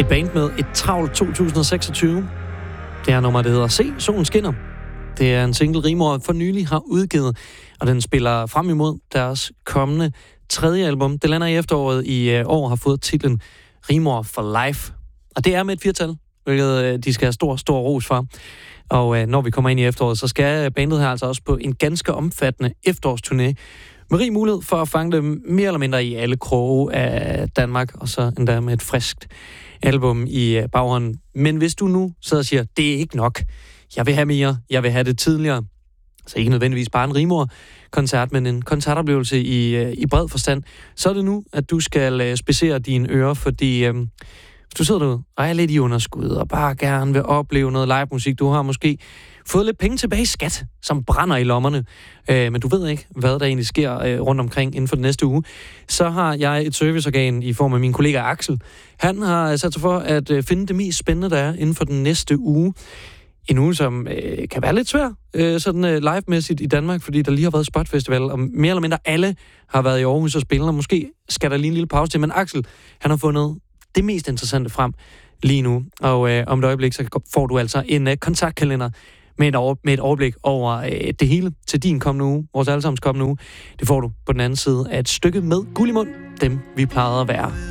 Et band med et travlt 2026. Det her nummer, det hedder Se, solen skinner. Det er en single, Rimor for nylig har udgivet, og den spiller frem imod deres kommende 3. album. Det lander i efteråret i år, har fået titlen Rimor for Life. Og det er med et 4-tal, hvilket de skal have stor ros for. Og når vi kommer ind i efteråret, så skal bandet her altså også på en ganske omfattende efterårsturné med rig mulighed for at fange dem mere eller mindre i alle kroge af Danmark, og så endda med et friskt album i baghånden. Men hvis du nu sidder og siger, det er ikke nok, jeg vil have mere, jeg vil have det tidligere, så ikke nødvendigvis bare en Rimor-koncert, men en koncertoplevelse i bred forstand, så er det nu, at du skal spacere dine ører, fordi hvis du sidder derude og er lidt i underskud og bare gerne vil opleve noget live musik, du har måske fået lidt penge tilbage i skat, som brænder i lommerne, men du ved ikke, hvad der egentlig sker rundt omkring inden for den næste uge, så har jeg et serviceorgan i form af min kollega Axel. Han har sat sig for at finde det mest spændende, der er inden for den næste uge. En uge, som kan være lidt svær, sådan live-mæssigt i Danmark, fordi der lige har været Spot Festival, og mere eller mindre alle har været i Aarhus og spiller, og måske skal der lige en lille pause til, men Axel, han har fundet det mest interessante frem lige nu, og om et øjeblik, så får du altså en kontaktkalender med et overblik over det hele til din kommende uge, vores allesammens kommende uge. Det får du på den anden side af et stykke med guld i mund, dem vi plejede at være.